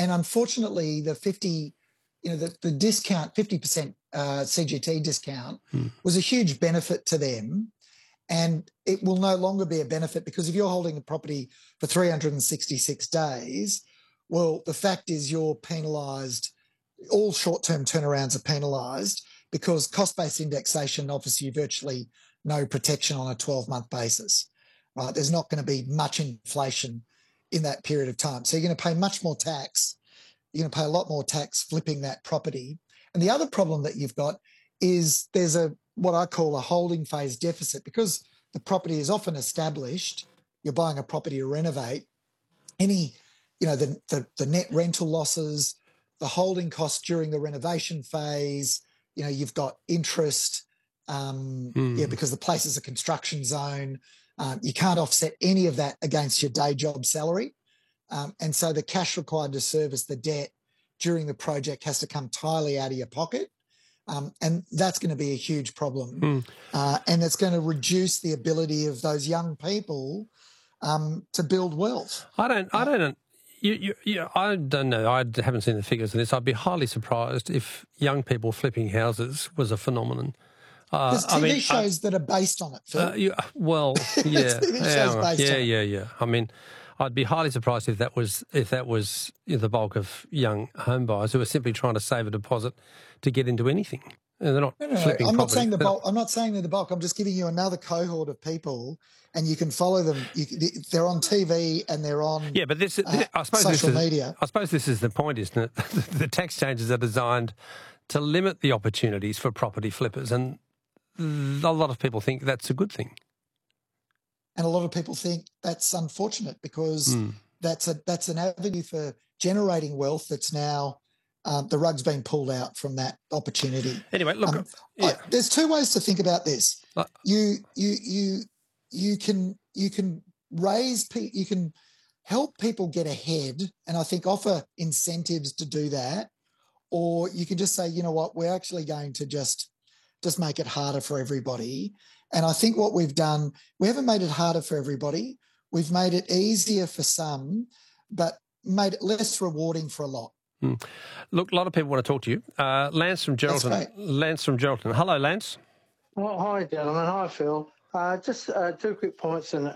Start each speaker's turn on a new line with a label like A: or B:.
A: And unfortunately, the discount, 50% CGT discount was a huge benefit to them. And it will no longer be a benefit because if you're holding a property for 366 days, well, the fact is you're penalised. All short-term turnarounds are penalised because cost-based indexation offers you virtually no protection on a 12-month basis, right? There's not going to be much inflation in that period of time. So you're going to pay much more tax. You're going to pay a lot more tax flipping that property. And the other problem that you've got is there's what I call a holding phase deficit because the property is often established. You're buying a property to renovate. The net rental losses, the holding costs during the renovation phase, you've got interest, because the place is a construction zone. You can't offset any of that against your day job salary. And so the cash required to service the debt during the project has to come entirely out of your pocket. And that's going to be a huge problem. And it's going to reduce the ability of those young people to build wealth.
B: I don't know. I haven't seen the figures of this. I'd be highly surprised if young people flipping houses was a phenomenon.
A: There's TV shows that are based on it, Phil.
B: Yeah.
A: TV shows based on it.
B: Yeah. I mean, I'd be highly surprised if that was the bulk of young home buyers who are simply trying to save a deposit to get into anything. And they're not flipping
A: I'm
B: property.
A: not saying the bulk. I'm not saying they're the bulk. I'm just giving you another cohort of people, and you can follow them. They're on TV and they're on social media.
B: I suppose this is the point, isn't it? The tax changes are designed to limit the opportunities for property flippers, and a lot of people think that's a good thing.
A: And a lot of people think that's unfortunate because that's an avenue for generating wealth that's now the rug's been pulled out from that opportunity.
B: Anyway, look,
A: there's two ways to think about this. You can help people get ahead, and I think offer incentives to do that, or you can just say, you know what, we're actually going to just make it harder for everybody. And I think what we've done, we haven't made it harder for everybody. We've made it easier for some, but made it less rewarding for a lot.
B: Look, a lot of people want to talk to you. Lance from Geraldton.
A: That's right.
B: Lance from Geraldton. Hello, Lance.
C: Well, hi, gentlemen. Hi, Phil. Just 2 quick points and